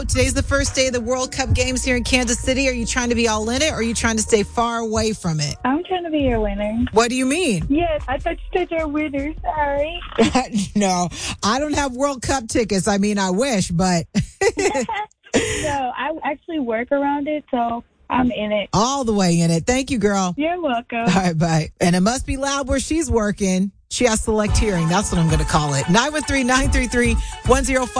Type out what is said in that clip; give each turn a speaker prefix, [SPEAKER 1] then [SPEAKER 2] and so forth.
[SPEAKER 1] Today's the first day of the World Cup games here in Kansas City. Are you trying to be all in it or are you trying to stay far away from it?
[SPEAKER 2] I'm trying to be your winner.
[SPEAKER 1] What do you mean?
[SPEAKER 2] Yes, I thought you said you're a winner. Sorry.
[SPEAKER 1] No, I don't have World Cup tickets. I mean, I wish, but.
[SPEAKER 2] No, I actually work around it, so I'm in it.
[SPEAKER 1] All the way in it. Thank you, girl.
[SPEAKER 2] You're welcome.
[SPEAKER 1] All right, bye. And it must be loud where she's working. She has select hearing. That's what I'm going to call it. 913-933-1055.